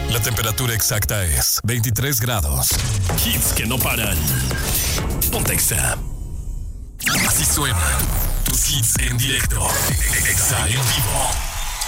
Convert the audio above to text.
La temperatura exacta es 23 grados. Hits que no paran. Ponte Exa. Así suenan tus hits en directo. Exa en vivo.